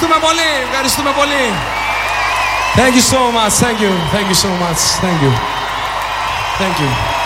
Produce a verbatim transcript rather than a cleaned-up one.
Ευχαριστούμε πολύ, ευχαριστούμε πολύ. Thank you so much, thank you, thank you so much, thank you. Thank you.